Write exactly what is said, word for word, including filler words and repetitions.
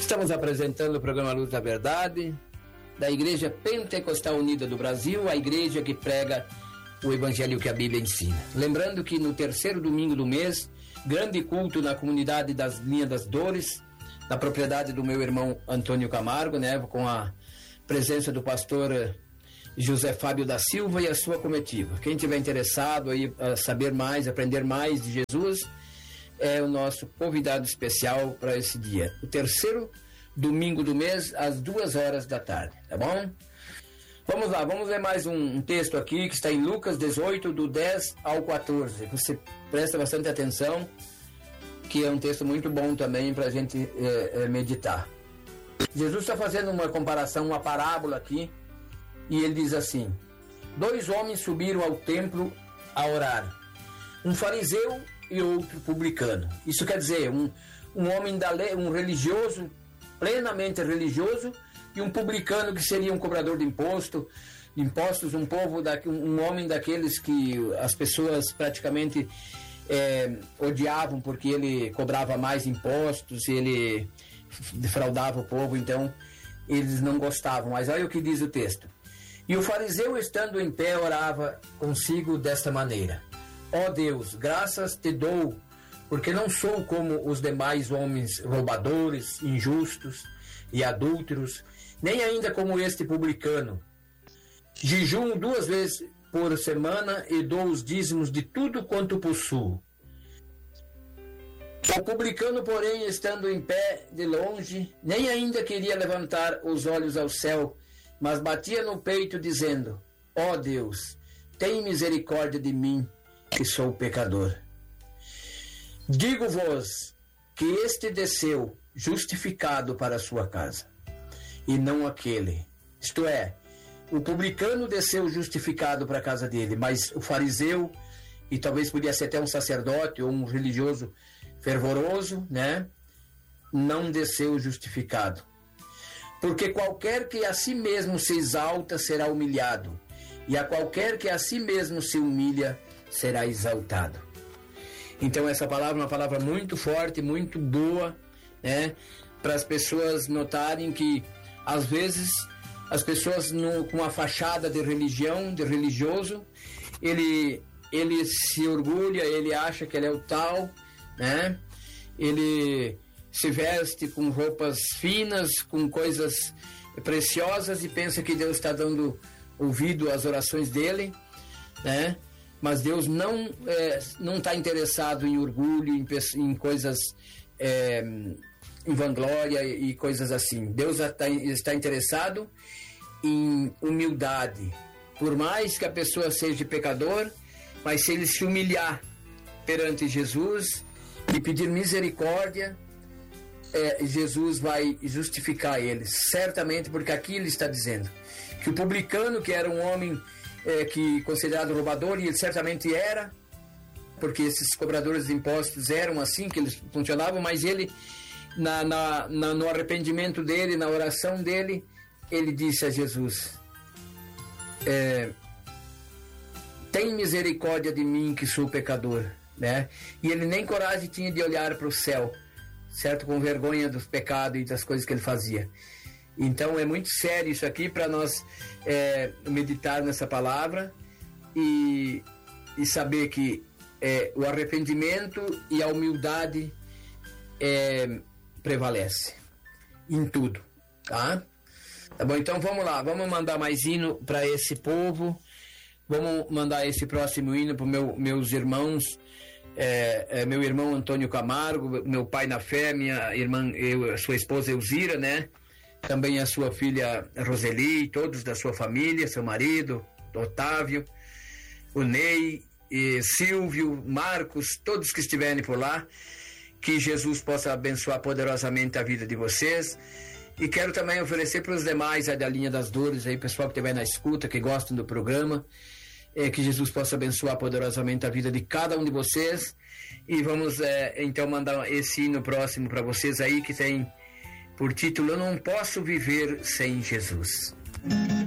Estamos apresentando o programa Luz da Verdade, da Igreja Pentecostal Unida do Brasil, a igreja que prega o Evangelho que a Bíblia ensina. Lembrando que no terceiro domingo do mês, grande culto na comunidade das Linhas das Dores, na propriedade do meu irmão Antônio Camargo, né, com a presença do pastor José Fábio da Silva e a sua comitiva. Quem tiver interessado aí a saber mais, aprender mais de Jesus, é o nosso convidado especial para esse dia. O terceiro domingo do mês, às duas horas da tarde, tá bom? Vamos lá, vamos ler mais um, um texto aqui que está em Lucas dezoito, do dez ao quatorze. Você presta bastante atenção, que é um texto muito bom também para a gente é, é, meditar. Jesus está fazendo uma comparação, uma parábola aqui, e ele diz assim: dois homens subiram ao templo a orar, um fariseu e outro publicano. Isso quer dizer, um, um homem da lei, um religioso, plenamente religioso, e um publicano que seria um cobrador de imposto, impostos, um povo, da, um homem daqueles que as pessoas praticamente é, odiavam porque ele cobrava mais impostos, ele defraudava o povo, então eles não gostavam. Mas olha o que diz o texto: e o fariseu, estando em pé, orava consigo desta maneira: ó Deus, graças te dou, porque não sou como os demais homens roubadores, injustos e adúlteros, nem ainda como este publicano. Jejuo duas vezes por semana e dou os dízimos de tudo quanto possuo. O publicano, porém, estando em pé de longe, nem ainda queria levantar os olhos ao céu, mas batia no peito, dizendo: ó Deus, tem misericórdia de mim, que sou pecador. Digo-vos que este desceu justificado para a sua casa, e não aquele. Isto é, o publicano desceu justificado para a casa dele, mas o fariseu, e talvez podia ser até um sacerdote ou um religioso fervoroso, né, não desceu justificado. Porque qualquer que a si mesmo se exalta será humilhado, e a qualquer que a si mesmo se humilha será exaltado. Então essa palavra é uma palavra muito forte, muito boa, né, para as pessoas notarem que às vezes as pessoas no, com a fachada de religião, de religioso, ele, ele se orgulha, ele acha que ele é o tal, né, ele se veste com roupas finas, com coisas preciosas e pensa que Deus está dando ouvido às orações dele, né? Mas Deus não é, não está interessado em orgulho, em, em coisas, é, em vanglória e coisas assim. Deus está, está interessado em humildade. Por mais que a pessoa seja pecador, mas se ele se humilhar perante Jesus e pedir misericórdia, é, Jesus vai justificar ele, certamente, porque aqui ele está dizendo que o publicano, que era um homem É, que considerado roubador, e ele certamente era, porque esses cobradores de impostos eram assim, que eles funcionavam, mas ele, na, na, na, no arrependimento dele, na oração dele, ele disse a Jesus: é, tem misericórdia de mim, que sou pecador, né? E ele nem coragem tinha de olhar para o céu, certo, com vergonha dos pecados e das coisas que ele fazia. Então é muito sério isso aqui para nós é, meditar nessa palavra e, e saber que é, o arrependimento e a humildade é, prevalece em tudo, tá? Tá bom, então vamos lá, vamos mandar mais hino para esse povo, vamos mandar esse próximo hino para meu, meus irmãos, é, é, meu irmão Antônio Camargo, meu pai na fé, minha irmã, eu, sua esposa Elzira, né? Também a sua filha Roseli, todos da sua família, seu marido, Otávio, o Ney, e Silvio, Marcos, todos que estiverem por lá, que Jesus possa abençoar poderosamente a vida de vocês. E quero também oferecer para os demais aí da Linha das Dores, aí, pessoal que estiver na escuta, que gostam do programa, é, que Jesus possa abençoar poderosamente a vida de cada um de vocês. E vamos é, então mandar esse hino próximo para vocês aí, que tem por título: Eu Não Posso Viver Sem Jesus.